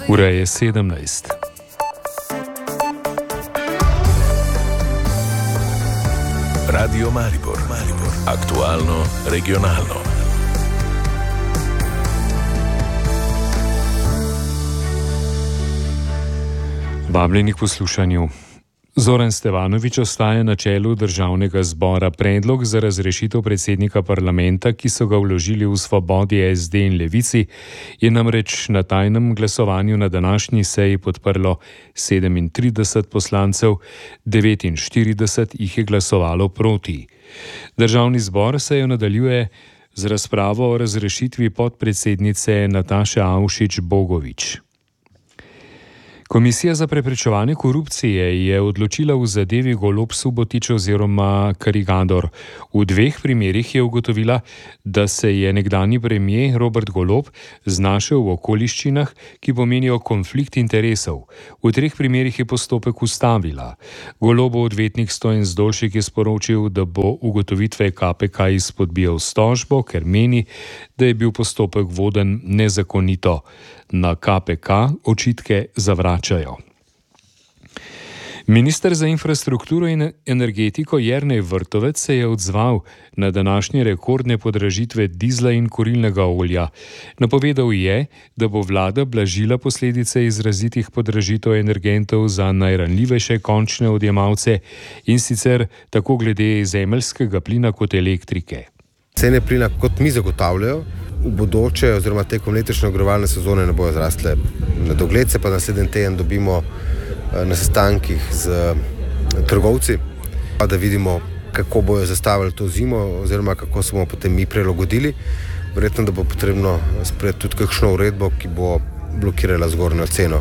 Ura je 17. Radio Maribor. Aktualno, regionalno. Vabljeni k poslušanju. Zoran Stevanović ostaja na čelu državnega zbora. Predlog za razrešitev predsednika parlamenta, ki so ga vložili v Svobodi, SD in Levici, je namreč na tajnem glasovanju na današnji seji podprlo 37 poslancev, 49 jih je glasovalo proti. Državni zbor se nadaljuje z razpravo o razrešitvi podpredsednice Nataše Avšič Bogovič. Komisija za preprečevanje korupcije je odločila v zadevi Golob Subotić oziroma Karigador. V dveh primerih je ugotovila, da se je nekdanji premier Robert Golob znašel v okoliščinah, ki pomenijo konflikt interesov. V treh primerih je postopek ustavila. Golobov odvetnik Stojan Zdolšek je sporočil, da bo ugotovitve KPK izpodbijal s tožbo, ker meni, da je bil postopek voden nezakonito. Na KPK očitke zavračajo. Minister za infrastrukturo in energetiko Jernej Vrtovec se je odzval na današnje rekordne podražitve dizla in kurilnega olja. Napovedal je, da bo vlada blažila posledice izrazitih podražitev energentov za najranljivejše končne odjemalce, in sicer tako glede zemeljskega plina kot elektrike. Cene plina, kot mi zagotavljajo, v bodoče oziroma tekom letošnje ogrevalne sezone ne bojo zrastle na dogled. Se pa naslednji teden dobimo na sestankih z trgovci, da vidimo, kako bojo zastavili to zimo oziroma kako se bomo potem mi prilagodili. Verjetno, da bo potrebno sprejeti tudi kakšno uredbo, ki bo blokirala zgornjo ceno.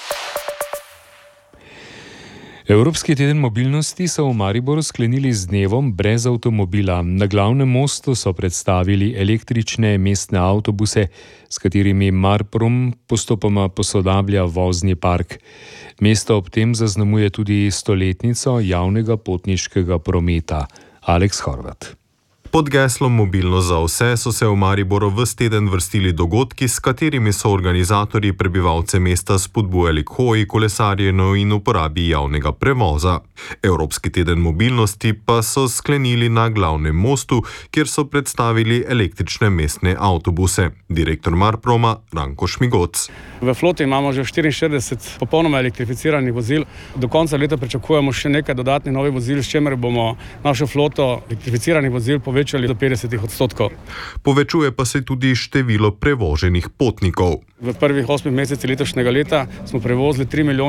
Evropski teden mobilnosti so v Mariboru sklenili z dnevom brez avtomobila. Na glavnem mostu so predstavili električne mestne avtobuse, s katerimi Marprom postopoma posodablja vozni park. Mesto ob tem zaznamuje tudi stoletnico javnega potniškega prometa. Aleks Horvat. Pod geslom Mobilnost za vse so se v Mariboru ves teden vrstili dogodki, s katerimi so organizatorji prebivalce mesta spodbujali k hoji, kolesarjenju in uporabi javnega prevoza. Evropski teden mobilnosti pa so sklenili na glavnem mostu, kjer so predstavili električne mestne avtobuse. Direktor Marproma Ranko Šmigoc. V floti imamo že 64 popolnoma elektrificiranih vozil. Do konca leta pričakujemo še nekaj dodatnih novih vozil, s čimer bomo našo floto elektrificiranih vozil povečali do 50%. Povečuje pa se tudi število prevoženih potnikov. V prvih 8 mesecih letošnjega leta smo prevozili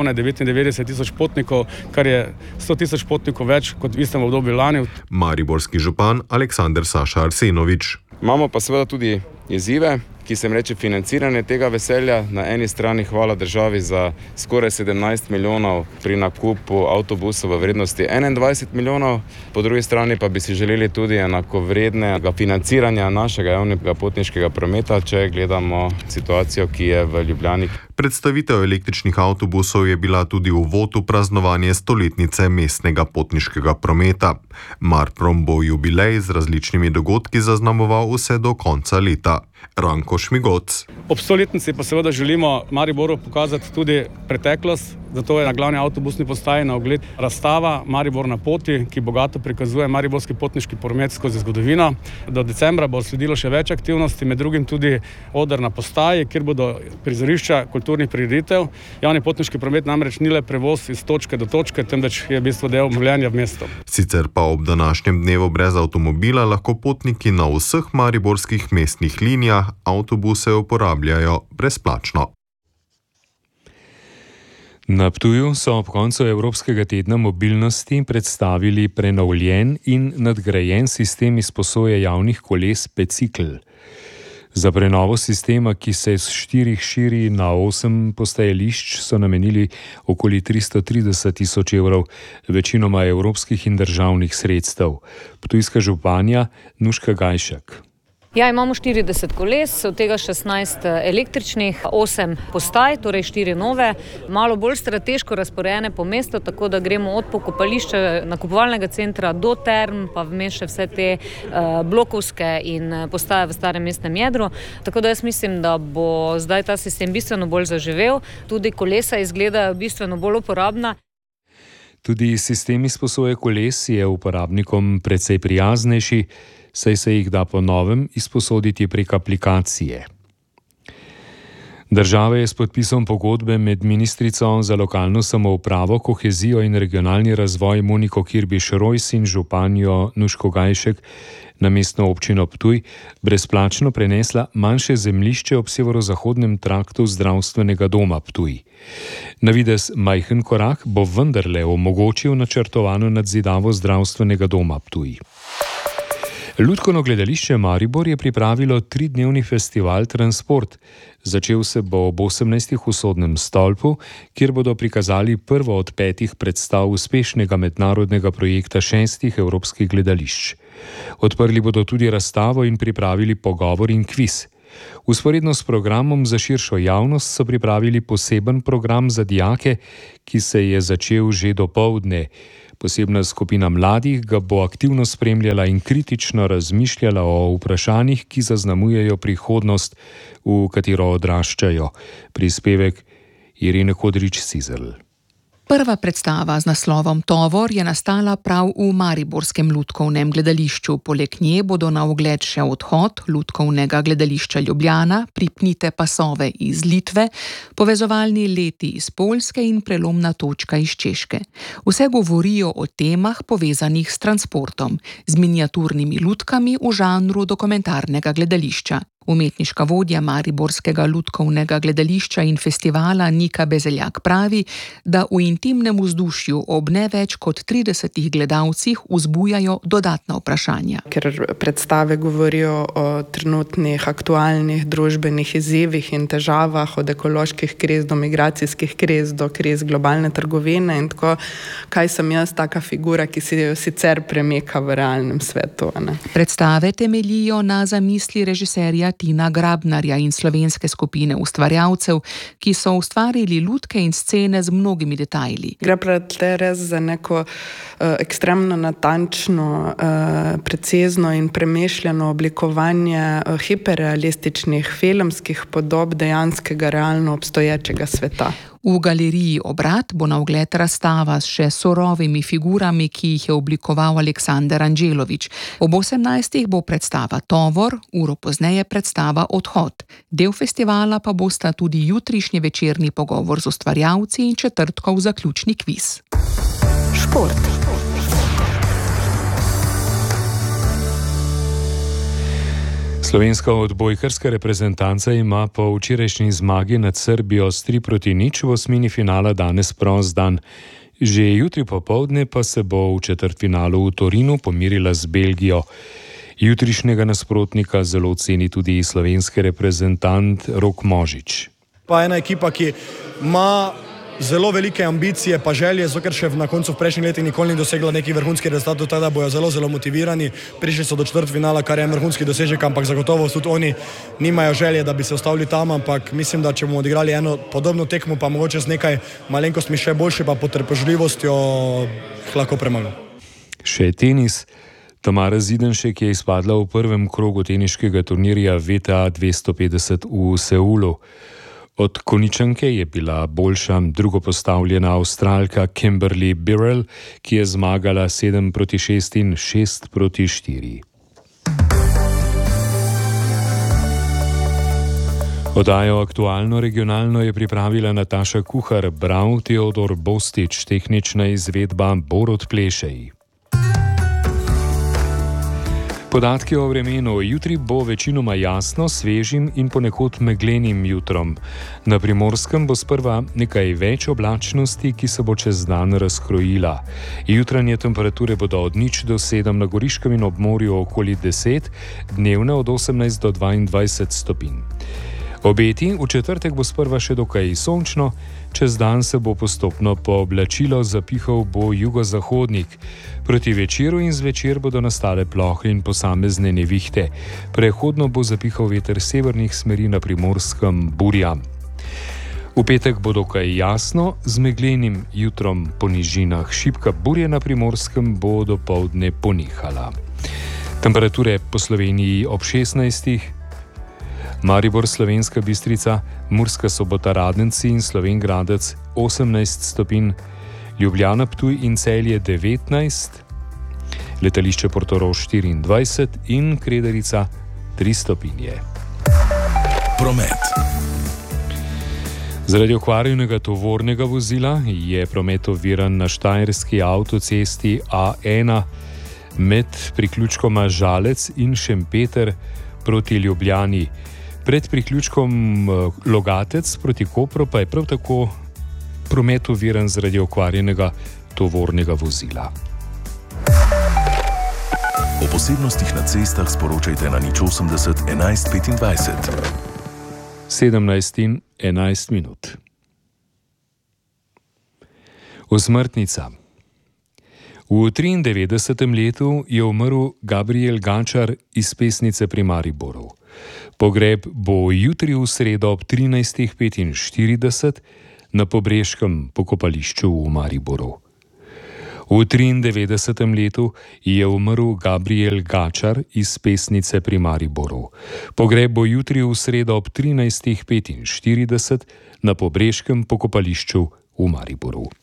3.099.000 potnikov, kar je 100.000 potnikov več kot v istem obdobju lani. Mariborski župan Aleksander Saša Arsenovič. Imamo pa seveda tudi izzive, ki se jim reče financiranje tega veselja. Na eni strani hvala državi za skoraj 17 milijonov pri nakupu avtobusov v vrednosti 21 milijonov. Po drugi strani pa bi si želeli tudi enakovrednega financiranja našega javnega potniškega prometa, če gledamo situacijo, ki je v Ljubljani. Predstavitev električnih avtobusov je bila tudi uvod v praznovanje stoletnice mestnega potniškega prometa. Marprom bo jubilej z različnimi dogodki zaznamoval vse do konca leta. Ranko Šmigoc. Ob stoletnici pa seveda želimo Mariboru pokazati tudi preteklost, zato je na glavni avtobusni postaji na ogled razstava Maribor na poti, ki bogato prikazuje mariborski potniški promet skozi zgodovino. Do decembra bo sledilo še več aktivnosti, med drugim tudi oder na postaji, kjer bodo prizorišča kulturnih prireditev. Javni potniški promet namreč ni le prevoz iz točke do točke, temveč je v bistvu del življenja v mestu. Sicer pa ob današnjem dnevu brez avtomobila lahko potniki na vseh mariborskih mestnih linijah avtobuse uporabljajo brezplačno. Na Ptuju so ob koncu Evropskega tedna mobilnosti predstavili prenovljen in nadgrajen sistem izposoje javnih koles Pecikl. Za prenovo sistema, ki se s 4 širi na 8 postajališč, so namenili okoli 330.000 evrov, večinoma evropskih in državnih sredstev. Ptujska županja Nuška Gajšek. Ja, imamo 40 koles, od tega 16 električnih, 8 postaj, torej 4 nove, malo bolj strateško razporejene po mestu, tako da gremo od pokopališča nakupovalnega centra do term, pa vmes še vse te blokovske in postaje v starem mestnem jedru. Tako da jaz mislim, da bo zdaj ta sistem bistveno bolj zaživel, tudi kolesa izgledajo bistveno bolj uporabna. Tudi sistem izposoje koles je uporabnikom precej prijaznejši, saj se jih da po novem izposoditi prek aplikacije. Država je s podpisom pogodbe med ministrico za lokalno samoupravo, kohezijo in regionalni razvoj Moniko Kirbiš-Rojs in županjo Nuško Gajšek na mestno občino Ptuj brezplačno prenesla manjše zemljišče ob severozahodnem traktu zdravstvenega doma Ptuj. Na videz majhen korak bo vendarle omogočil načrtovano nadzidavo zdravstvenega doma Ptuj. Lutkovno gledališče Maribor je pripravilo 3-dnevni festival Transport. Začel se bo ob 18. v Sodnem stolpu, kjer bodo prikazali prvo od 5 predstav uspešnega mednarodnega projekta 6 evropskih gledališč. Odprli bodo tudi razstavo in pripravili pogovor in kviz. Vzporedno s programom za širšo javnost so pripravili poseben program za dijake, ki se je začel že dopoldne. Posebna skupina mladih ga bo aktivno spremljala in kritično razmišljala o vprašanjih, ki zaznamujejo prihodnost, v katero odraščajo. Prispevek Irine Kodrič-Cizelj. Prva predstava z naslovom Tovor je nastala prav v mariborskem lutkovnem gledališču. Poleg nje bodo na ogled še Odhod lutkovnega gledališča Ljubljana, Pripnite pasove iz Litve, Povezovalni leti iz Poljske in Prelomna točka iz Češke. Vse govorijo o temah povezanih s transportom, z miniaturnimi lutkami v žanru dokumentarnega gledališča. Umetniška vodja mariborskega lutkovnega gledališča in festivala Nika Bezeljak pravi, da v intimnem vzdušju ob ne več kot 30 gledalcih vzbujajo dodatna vprašanja. Ker predstave govorijo o trenutnih aktualnih družbenih izzivih in težavah, od ekoloških kriz do migracijskih kriz, do kriz globalne trgovine in tako, kaj sem jaz taka figura, ki si jo sicer premika v realnem svetu. Ne? Predstave temeljijo na zamisli režiserja Tina Grabnarja in slovenske skupine ustvarjalcev, ki so ustvarili lutke in scene z mnogimi detajli. Gre res za neko ekstremno natančno, precizno in premišljeno oblikovanje hiperrealističnih filmskih podob dejanskega realno obstoječega sveta. V galeriji Obrat bo na ogled razstava s še surovimi figurami, ki jih je oblikoval Aleksander Anđelović. Ob 18. bo predstava Tovor, uro pozneje predstava Odhod. Del festivala pa bosta tudi jutrišnji večerni pogovor z ustvarjalci in četrtkov zaključni kviz. Šport. Slovenska odbojkarska reprezentanca ima po včerajšnji zmagi nad Srbijo s 3-0 v osmini finala danes prost dan. Že jutri popoldne pa se bo v četrtfinalu v Torinu pomirila z Belgijo. Jutrišnjega nasprotnika zelo ceni tudi slovenski reprezentant Rok Možič. Pa ena ekipa, ki ima zelo velike ambicije pa želje, zato ker še na koncu v prejšnjih letih nikoli ni dosegla neki vrhunski rezultat, tada bojo zelo motivirani. Prišli so do četrtfinala, kar je vrhunski dosežek, ampak zagotovo tudi oni nimajo želje, da bi se ostali tam, ampak mislim, da če bomo odigrali eno podobno tekmo, pa mogoče z nekaj malenkostmi še boljše, pa potrpežljivostjo lahko premaga. Še tenis. Tamara Zidenšek je izpadla v prvem krogu teniškega turnirja WTA 250 v Seulu. Od Konjičanke je bila boljša drugo postavljena Avstralka Kimberly Birrell, ki je zmagala 7-6 in 6-4. Oddajo Aktualno regionalno je pripravila Nataša Kuhar, bral Teodor Bostič, tehnična izvedba Borut Plešej. Podatki o vremenu. Jutri bo večinoma jasno, svežim in ponekod meglenim jutrom. Na Primorskem bo sprva nekaj več oblačnosti, ki se bo čez dan razkrojila. Jutranje temperature bodo od 0 do 7 na Goriškem in ob morju okoli 10, dnevne od 18 do 22 stopinj. Obeti, v četrtek bo sprva še dokaj sončno, čez dan se bo postopno pooblačilo, zapihal bo jugozahodnik. Proti večeru in zvečer bodo nastale plohe in posamezne nevihte. Prehodno bo zapihal veter severnih smeri, na Primorskem burja. V petek bo dokaj jasno, z meglenim jutrom po nižinah. Šibka burja na Primorskem bo dopoldne ponehala. Temperature po Sloveniji ob 16. Maribor, Slovenska Bistrica, Murska Sobota, Radenci in Slovenj Gradec 18 stopinj, Ljubljana, Ptuj in Celje 19, letališče Portorož 24 in Krederica 3 stopinje. Promet. Zaradi okvarjenega tovornega vozila je promet oviran na štajerski avtocesti A1 med priključkoma Žalec in Šempeter proti Ljubljani. Pred priključkom Logatec proti Kopru pa je prav tako promet oviran zaradi okvarjenega tovornega vozila. O posebnostih na cestah sporočajte na 080 11 25. 17 in 11 minut. Osmrtnica. V 93. letu je umrl Gabriel Gačar iz Pesnice pri Mariboru. Pogreb bo jutri v sredo ob 13:45 na Pobreškem pokopališču v Mariboru. V 93. letu je umrl Gabriel Gačar iz Pesnice pri Mariboru. Pogreb bo jutri v sredo ob 13:45 na Pobreškem pokopališču v Mariboru.